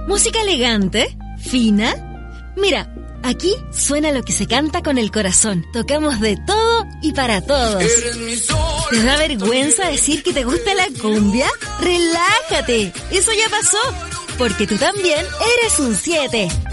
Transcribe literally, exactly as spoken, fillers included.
¿Música elegante? ¿Fina? Mira, aquí suena lo que se canta con el corazón. Tocamos de todo y para todos. ¿Te da vergüenza decir que te gusta la cumbia? ¡Relájate! Eso ya pasó, porque tú también eres un siete.